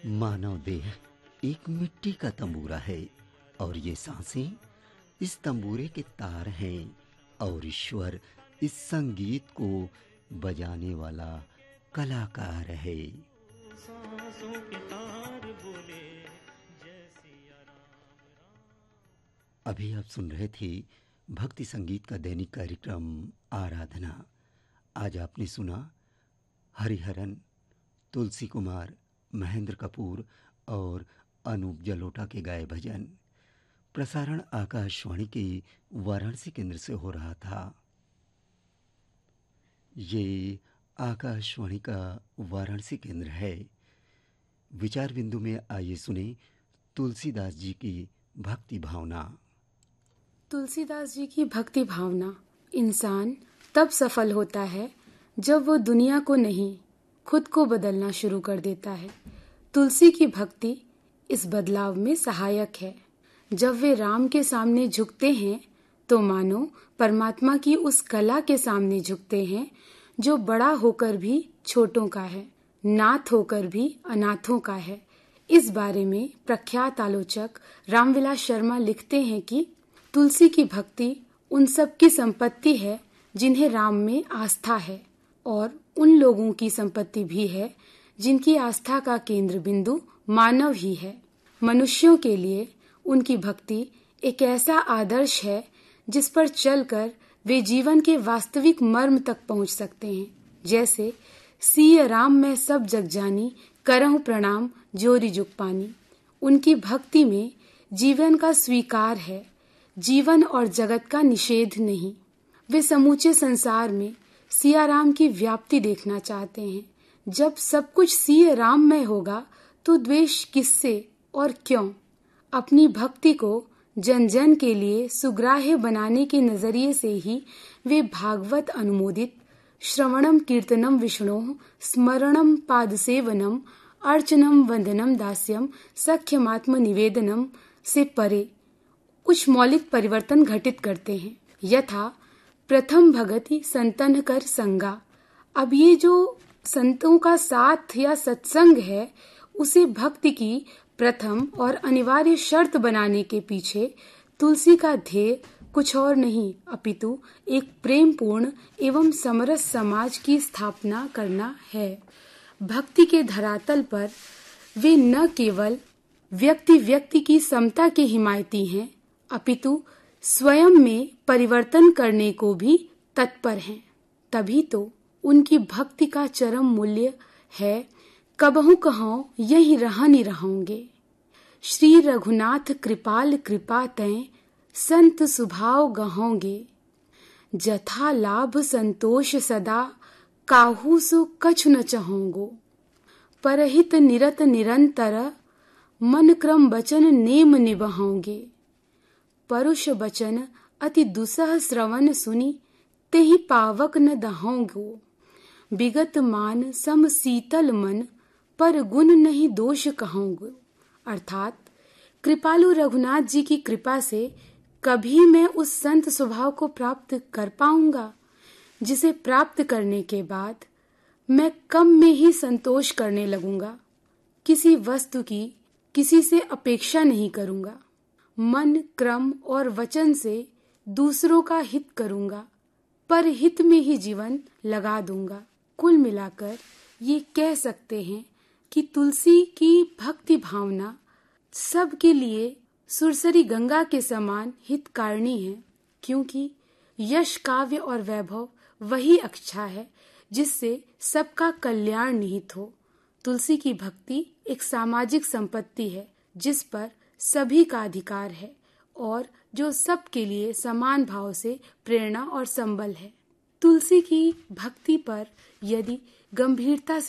मानव देह एक मिट्टी का तंबूरा है और ये सांसें इस तंबूरे के तार हैं और ईश्वर इस संगीत को बजाने वाला कलाकार है। सांसों के तार बोले जय सिया राम राम। अभी आप सुन रहे थे भक्ति संगीत का दैनिक कार्यक्रम आराधना। आज आपने सुना हरिहरन, तुलसी कुमार, महेंद्र कपूर और अनूप जलोटा के गाए भजन। प्रसारण आकाशवाणी के वाराणसी केंद्र से हो रहा था। ये आकाशवाणी का वाराणसी केंद्र है। विचार बिंदु में आइए सुने तुलसीदास जी की भक्ति भावना। तुलसीदास जी की भक्ति भावना। इंसान तब सफल होता है जब वो दुनिया को नहीं, खुद को बदलना शुरू कर देता है। तुलसी की भक्ति इस बदलाव में सहायक है। जब वे राम के सामने झुकते हैं तो मानो परमात्मा की उस कला के सामने झुकते हैं जो बड़ा होकर भी छोटों का है, नाथ होकर भी अनाथों का है। इस बारे में प्रख्यात आलोचक रामविलास शर्मा लिखते हैं कि तुलसी की भक्ति उन सब की संपत्ति है जिन्हें राम में आस्था है, और उन लोगों की संपत्ति भी है जिनकी आस्था का केंद्र बिंदु मानव ही है। मनुष्यों के लिए उनकी भक्ति एक ऐसा आदर्श है जिस पर चलकर वे जीवन के वास्तविक मर्म तक पहुंच सकते हैं। जैसे सिय राम में सब जग जानी, करहु प्रणाम जोरी जुग पानी। उनकी भक्ति में जीवन का स्वीकार है, जीवन और जगत का निषेध नहीं। वे समूचे संसार में सिया राम की व्याप्ति देखना चाहते हैं। जब सब कुछ सिय राम में होगा तो द्वेष किससे और क्यों? अपनी भक्ति को जन जन के लिए सुग्राह्य बनाने के नजरिए से ही वे भागवत अनुमोदित श्रवणम कीर्तनम विष्णोः स्मरणम पादसेवनम अर्चनम वंदनम दास्यम सख्यमात्म निवेदनम से परे कुछ मौलिक परिवर्तन घटित करते हैं। यथा प्रथम भगति संतन कर संगा। अब ये जो संतों का साथ या सत्संग है, उसे भक्ति की प्रथम और अनिवार्य शर्त बनाने के पीछे तुलसी का ध्येय कुछ और नहीं अपितु एक प्रेमपूर्ण एवं समरस समाज की स्थापना करना है। भक्ति के धरातल पर वे न केवल व्यक्ति व्यक्ति की समता के हिमायती हैं, अपितु स्वयं में परिवर्तन करने को भी तत्पर हैं। तभी तो उनकी भक्ति का चरम मूल्य है कबहु कहो यही रहनि रहोगे। श्री रघुनाथ कृपाल कृपा तैं संत सुभाव गहोगे। जथा लाभ संतोष सदा काहू सो कछु न चहोगो। परहित निरत निरंतर मन क्रम बचन नेम निबहोगे। परुष बचन अति दुसह श्रवण सुनी तेहि पावक न दहोगो। विगत मान सम शीतल मन पर गुण नहीं दोष कहोगो। अर्थात कृपालु रघुनाथ जी की कृपा से कभी मैं उस संत स्वभाव को प्राप्त कर पाऊंगा जिसे प्राप्त करने के बाद मैं कम में ही संतोष करने लगूंगा। किसी वस्तु की किसी से अपेक्षा नहीं करूंगा। मन, क्रम और वचन से दूसरों का हित करूंगा, पर हित में ही जीवन लगा दूंगा। कुल मिलाकर ये कह सकते हैं कि तुलसी की भक्ति भावना सबके लिए सुरसरी गंगा के समान हितकारिणी है, क्योंकि यश, काव्य और वैभव वही अक्षा है जिससे सबका कल्याण निहित हो। तुलसी की भक्ति एक सामाजिक संपत्ति है जिस पर सभी का अधिकार है और जो सबके लिए समान भाव से प्रेरणा और संबल है। तुलसी की भक्ति पर यदि गंभीरता से